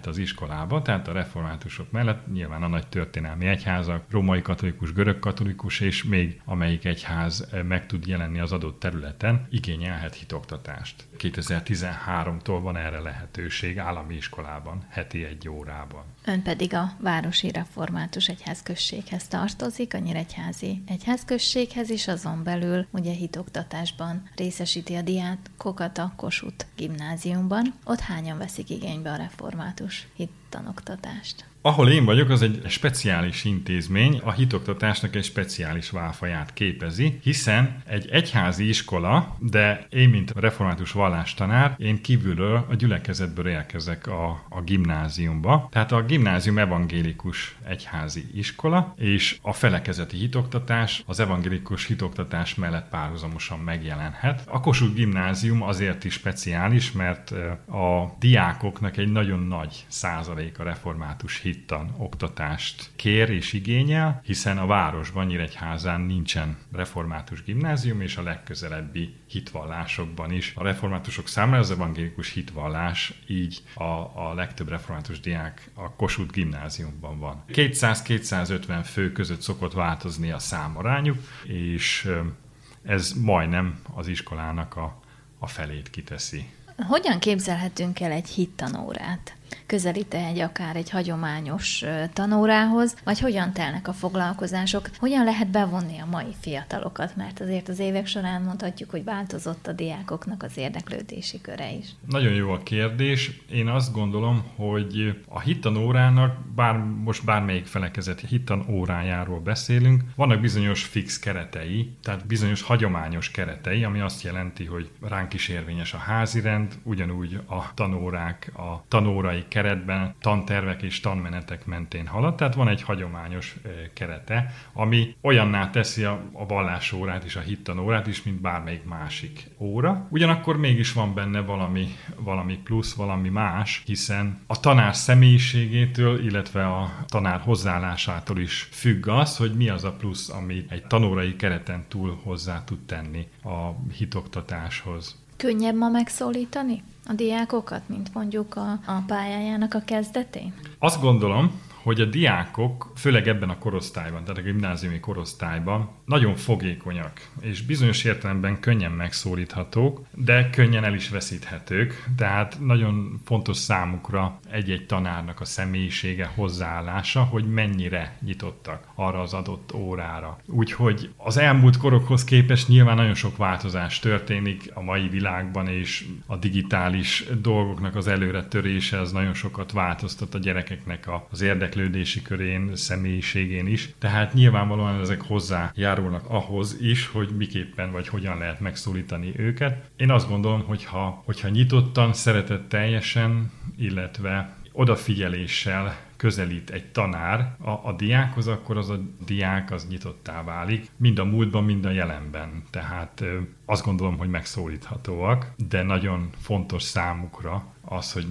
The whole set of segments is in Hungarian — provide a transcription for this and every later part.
mellett az iskolába, tehát a reformátusok mellett nyilván a nagy történelmi egyházak, római katolikus, görög katolikus, és még amelyik egyház meg tud jelenni az adott területen, igényelhet hitoktatást. 2013-tól van erre lehetőség állami iskolában, heti 1 órában. Ön pedig a Városi Református Egyházközséghez tartozik, a Nyíregyházi Egyházközséghez is, azon belül ugye hitoktatásban részesíti a diákokat a Kossuth gimnáziumban. Ott hányan veszik igénybe a református hittanoktatást? Ahol én vagyok, az egy speciális intézmény, a hitoktatásnak egy speciális válfaját képezi, hiszen egy egyházi iskola, de én, mint református vallástanár, én kívülről a gyülekezetből érkezek a gimnáziumba. Tehát a gimnázium evangélikus egyházi iskola, és a felekezeti hitoktatás az evangélikus hitoktatás mellett párhuzamosan megjelenhet. A Kossuth gimnázium azért is speciális, mert a diákoknak egy nagyon nagy százaléka református hittan oktatást kér és igényel, hiszen a városban, Nyíregyházán nincsen református gimnázium, és a legközelebbi hitvallásokban is. A reformátusok számára az evangélikus hitvallás, így a legtöbb református diák a Kossuth gimnáziumban van. 200-250 fő között szokott változni a számarányuk, és ez majdnem az iskolának a felét kiteszi. Hogyan képzelhetünk el egy hittanórát? Közelít-e akár egy hagyományos tanórához, vagy hogyan telnek a foglalkozások? Hogyan lehet bevonni a mai fiatalokat? Mert azért az évek során mondhatjuk, hogy változott a diákoknak az érdeklődési köre is. Nagyon jó a kérdés. Én azt gondolom, hogy a hittanórának, most bármelyik felekezet hittanórájáról beszélünk, vannak bizonyos fix keretei, tehát bizonyos hagyományos keretei, ami azt jelenti, hogy ránk is érvényes a házirend, ugyanúgy a tanórák, a tanórai keretben tantervek és tanmenetek mentén halad, tehát van egy hagyományos kerete, ami olyanná teszi a vallásórát és a hittanórát is, mint bármelyik másik óra. Ugyanakkor mégis van benne valami plusz, valami más, hiszen a tanár személyiségétől, illetve a tanár hozzáállásától is függ az, hogy mi az a plusz, ami egy tanórai kereten túl hozzá tud tenni a hitoktatáshoz. Könnyebb ma megszólítani a diákokat, mint mondjuk a pályájának a kezdetén? Azt gondolom, hogy a diákok, főleg ebben a korosztályban, tehát a gimnáziumi korosztályban nagyon fogékonyak, és bizonyos értelemben könnyen megszólíthatók, de könnyen el is veszíthetők, tehát nagyon fontos számukra egy-egy tanárnak a személyisége, hozzáállása, hogy mennyire nyitottak arra az adott órára. Úgyhogy az elmúlt korokhoz képest nyilván nagyon sok változás történik a mai világban, és a digitális dolgoknak az előretörése az nagyon sokat változtat a gyerekeknek az érdeklődési körén, személyiségén is. Tehát nyilvánvalóan ezek hozzájárulnak ahhoz is, hogy miképpen vagy hogyan lehet megszólítani őket. Én azt gondolom, hogyha nyitottan, szeretetteljesen, illetve odafigyeléssel közelít egy tanár a diákhoz, akkor az a diák az nyitottá válik, mind a múltban, mind a jelenben. Tehát azt gondolom, hogy megszólíthatóak, de nagyon fontos számukra az, hogy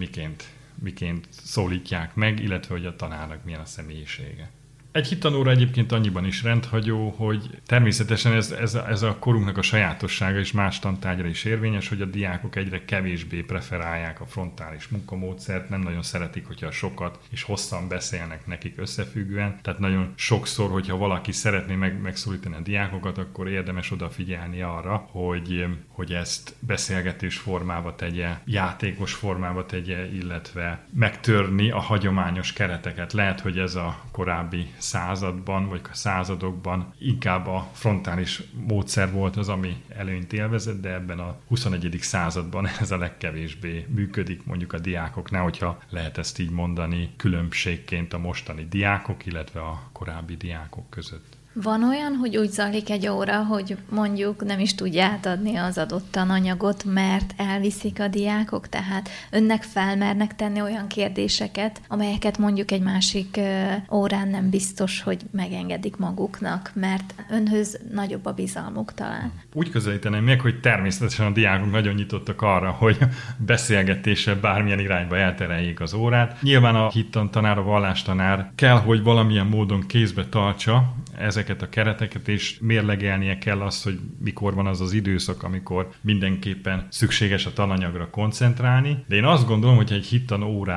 miként szólítják meg, illetve hogy a tanárnak milyen a személyisége. Egy hittanóra egyébként annyiban is rendhagyó, hogy természetesen ez a korunknak a sajátossága és más tantárgyra is érvényes, hogy a diákok egyre kevésbé preferálják a frontális munkamódszert, nem nagyon szeretik, hogyha sokat és hosszan beszélnek nekik összefüggően. Tehát nagyon sokszor, hogyha valaki szeretné megszólítani a diákokat, akkor érdemes odafigyelni arra, hogy ezt beszélgetés formába tegye, játékos formába tegye, illetve megtörni a hagyományos kereteket. Lehet, hogy ez a korábbi században, vagy a századokban inkább a frontális módszer volt az, ami előnyt élvezett, de ebben a 21. században ez a legkevésbé működik mondjuk a diákoknál, hogyha lehet ezt így mondani, különbségként a mostani diákok, illetve a korábbi diákok között. Van olyan, hogy úgy zajlik egy óra, hogy mondjuk nem is tudja átadni az adott tananyagot, mert elviszik a diákok, tehát önnek felmernek tenni olyan kérdéseket, amelyeket mondjuk egy másik órán nem biztos, hogy megengedik maguknak, mert önhöz nagyobb a bizalmuk talán. Úgy közelíteném meg, hogy természetesen a diákok nagyon nyitottak arra, hogy beszélgetéssel bármilyen irányba eltereljék az órát. Nyilván a hittantanár, a vallástanár kell, hogy valamilyen módon kézbe tartsa ezeket a kereteket, és mérlegelnie kell azt, hogy mikor van az az időszak, amikor mindenképpen szükséges a tananyagra koncentrálni. De én azt gondolom, hogy egy hittan órába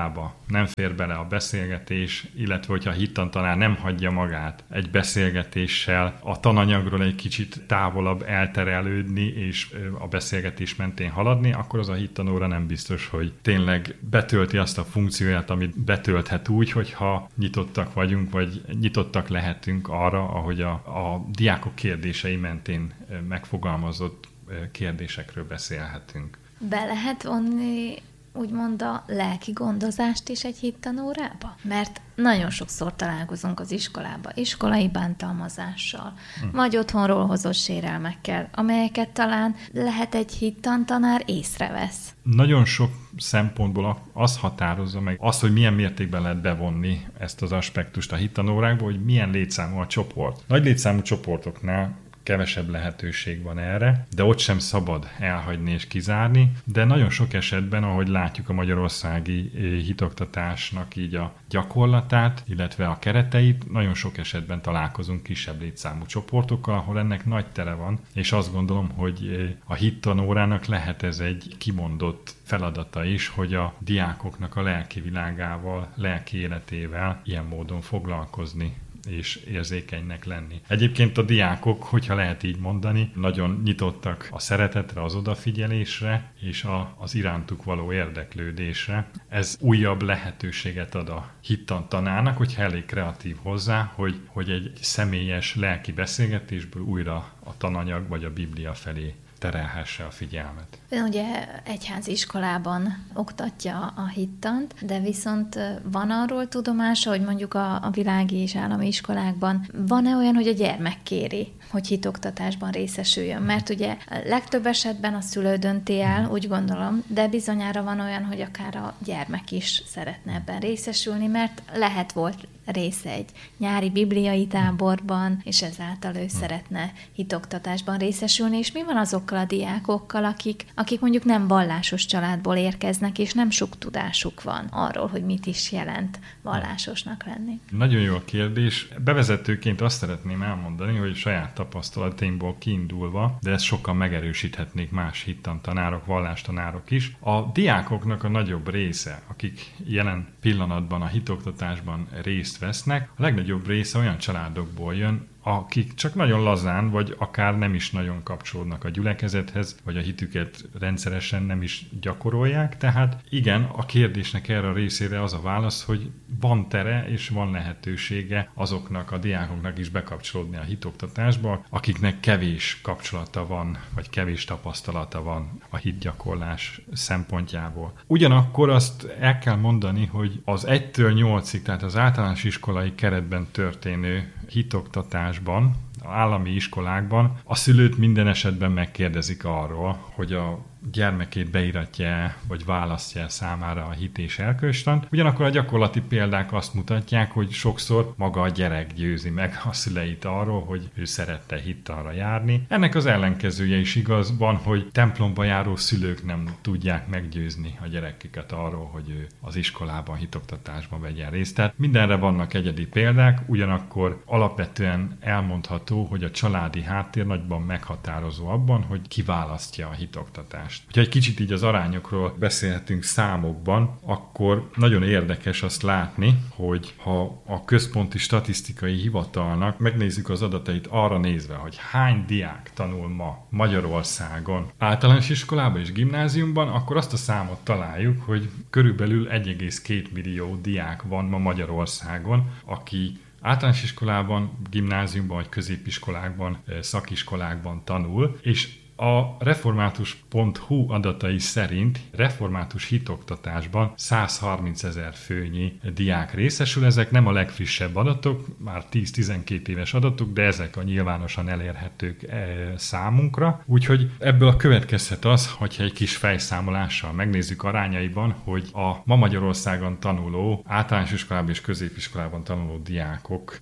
nem fér bele a beszélgetés, illetve hogyha a hittantanár nem hagyja magát egy beszélgetéssel a tananyagról egy kicsit távolabb elterelődni, és a beszélgetés mentén haladni, akkor az a hittanóra nem biztos, hogy tényleg betölti azt a funkcióját, amit betölthet úgy, hogyha nyitottak vagyunk, vagy nyitottak lehetünk arra, ahogy a diákok kérdései mentén megfogalmazott kérdésekről beszélhetünk. Be lehet vonni úgymond a lelki gondozást is egy hittanórába? Mert nagyon sokszor találkozunk az iskolai bántalmazással, vagy otthonról hozott sérelmekkel, amelyeket talán lehet egy hittantanár észrevesz. Nagyon sok szempontból az határozza meg azt, hogy milyen mértékben lehet bevonni ezt az aspektust a hittanórákba, hogy milyen létszámú a csoport. Nagy létszámú csoportoknál kevesebb lehetőség van erre, de ott sem szabad elhagyni és kizárni, de nagyon sok esetben, ahogy látjuk a magyarországi hitoktatásnak így a gyakorlatát, illetve a kereteit, nagyon sok esetben találkozunk kisebb létszámú csoportokkal, ahol ennek nagy tere van, és azt gondolom, hogy a hittanórának lehet ez egy kimondott feladata is, hogy a diákoknak a lelki világával, lelki életével ilyen módon foglalkozni és érzékenynek lenni. Egyébként a diákok, hogyha lehet így mondani, nagyon nyitottak a szeretetre, az odafigyelésre és az irántuk való érdeklődésre. Ez újabb lehetőséget ad a hittantanárnak, hogyha elég kreatív hozzá, hogy egy személyes lelki beszélgetésből újra a tananyag vagy a Biblia felé terelhesse a figyelmet. Ön ugye egyházi iskolában oktatja a hittant, de viszont van arról tudomása, hogy mondjuk a világi és állami iskolákban van-e olyan, hogy a gyermek kéri, hogy hitoktatásban részesüljön? Mert ugye legtöbb esetben a szülő dönti el, úgy gondolom, de bizonyára van olyan, hogy akár a gyermek is szeretne ebben részesülni, mert volt része egy nyári bibliai táborban, és ezáltal ő szeretne hitoktatásban részesülni, és mi van azokkal a diákokkal, akik mondjuk nem vallásos családból érkeznek, és nem sok tudásuk van arról, hogy mit is jelent vallásosnak lenni? Nagyon jó a kérdés. Bevezetőként azt szeretném elmondani, hogy saját tapasztalataimból kiindulva, de ezt sokan megerősíthetnék más hittantanárok, vallástanárok is. A diákoknak a nagyobb része, akik jelen pillanatban a hitoktatásban részt vesznek, a legnagyobb része olyan családokból jön, akik csak nagyon lazán, vagy akár nem is nagyon kapcsolódnak a gyülekezethez, vagy a hitüket rendszeresen nem is gyakorolják. Tehát igen, a kérdésnek erre a részére az a válasz, hogy van tere és van lehetősége azoknak a diákoknak is bekapcsolódni a hitoktatásba, akiknek kevés kapcsolata van, vagy kevés tapasztalata van a hitgyakorlás szempontjából. Ugyanakkor azt el kell mondani, hogy az 1-től 8-ig, tehát az általános iskolai keretben történő hitoktatásban, az állami iskolákban a szülőt minden esetben megkérdezik arról, hogy a gyermekét beiratja, vagy választja számára a hit és erkölcstant. Ugyanakkor a gyakorlati példák azt mutatják, hogy sokszor maga a gyerek győzi meg a szüleit arról, hogy ő szerette hittanra járni. Ennek az ellenkezője is igaz van, hogy templomba járó szülők nem tudják meggyőzni a gyerekeket arról, hogy ő az iskolában, hitoktatásban vegyen részt. Tehát mindenre vannak egyedi példák, ugyanakkor alapvetően elmondható, hogy a családi háttér nagyban meghatározó abban, hogy kiválasztja a hitoktatást. Ha egy kicsit így az arányokról beszélhetünk számokban, akkor nagyon érdekes azt látni, hogy ha a Központi Statisztikai Hivatalnak megnézzük az adatait arra nézve, hogy hány diák tanul ma Magyarországon általános iskolában és gimnáziumban, akkor azt a számot találjuk, hogy körülbelül 1,2 millió diák van ma Magyarországon, aki általános iskolában, gimnáziumban vagy középiskolákban, szakiskolákban tanul, és a református.hu adatai szerint református hitoktatásban 130 000 főnyi diák részesül. Ezek nem a legfrissebb adatok, már 10-12 éves adatok, de ezek a nyilvánosan elérhetők számunkra. Úgyhogy ebből következhet az, hogyha egy kis fejszámolással megnézzük arányaiban, hogy a ma Magyarországon tanuló, általános iskolában és középiskolában tanuló diákok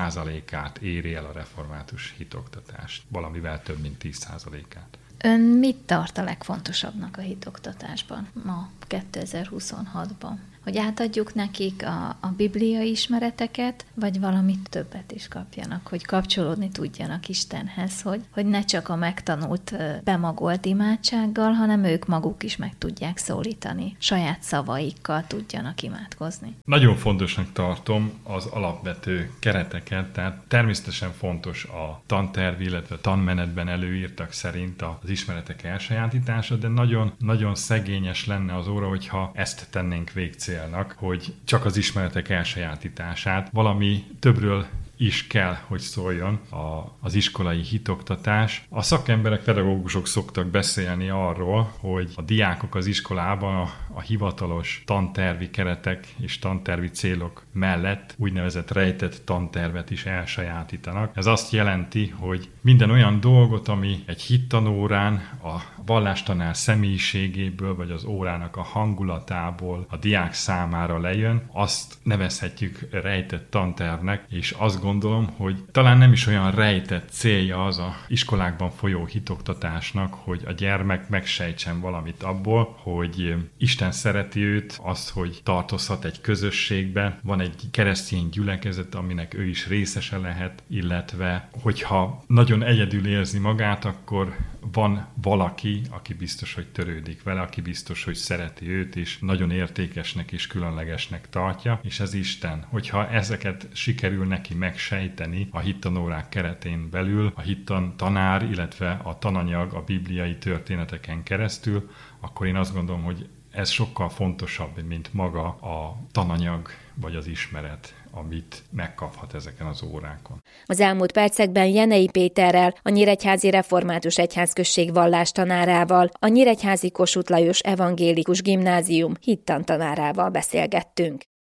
10%-át éri el a református hitoktatást. Valamivel több, mint 10%-át. Ön mit tart a legfontosabbnak a hitoktatásban ma 2026-ban? hogy átadjuk nekik a bibliai ismereteket, vagy valamit többet is kapjanak, hogy kapcsolódni tudjanak Istenhez, hogy ne csak a megtanult, bemagolt imádsággal, hanem ők maguk is meg tudják szólítani, saját szavaikkal tudjanak imádkozni. Nagyon fontosnak tartom az alapvető kereteket, tehát természetesen fontos a tanterv, illetve a tanmenetben előírtak szerint az ismeretek elsajátítása, de nagyon szegényes lenne az óra, hogyha ezt tennénk végcélnak, hogy csak az ismeretek elsajátítását, valami többről is kell, hogy szóljon az iskolai hitoktatás. A szakemberek, pedagógusok szoktak beszélni arról, hogy a diákok az iskolában a hivatalos tantervi keretek és tantervi célok mellett úgynevezett rejtett tantervet is elsajátítanak. Ez azt jelenti, hogy minden olyan dolgot, ami egy hittanórán a vallástanár személyiségéből, vagy az órának a hangulatából a diák számára lejön, azt nevezhetjük rejtett tantervnek, és azt gondolom, hogy talán nem is olyan rejtett célja az a iskolákban folyó hitoktatásnak, hogy a gyermek megsejtsen valamit abból, hogy Isten szereti őt, azt, hogy tartozhat egy közösségbe, van egy keresztény gyülekezet, aminek ő is részese lehet, illetve hogyha nagyon egyedül érzi magát, akkor van valaki, aki biztos, hogy törődik vele, aki biztos, hogy szereti őt, és nagyon értékesnek és különlegesnek tartja, és ez Isten. Hogyha ezeket sikerül neki megsejteni a hittanórák keretén belül, a hittan tanár, illetve a tananyag a bibliai történeteken keresztül, akkor én azt gondolom, hogy ez sokkal fontosabb, mint maga a tananyag vagy az ismeret, amit megkaphat ezeken az órákon. Az elmúlt percekben Jenei Péterrel, a Nyíregyházi Református Egyházközség vallástanárával, a Nyíregyházi Kossuth Lajos Evangélikus Gimnázium hittantanárával beszélgettünk.